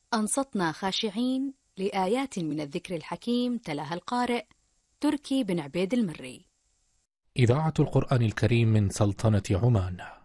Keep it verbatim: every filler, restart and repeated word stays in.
أنصتنا خاشعين لآيات من الذكر الحكيم تلاها القارئ تركي بن عبيد المري. إذاعة القرآن الكريم من سلطنة عمان.